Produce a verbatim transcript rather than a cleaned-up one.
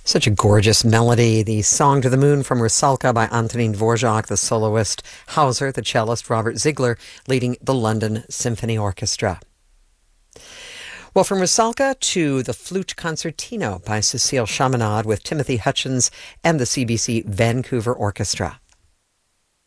Such a gorgeous melody. The Song to the Moon from Rusalka by Antonín Dvorak, the soloist, Hauser, the cellist, Robert Ziegler, leading the London Symphony Orchestra. Well, from Rusalka to the Flute Concertino by Cécile Chaminade with Timothy Hutchins and the C B C Vancouver Orchestra.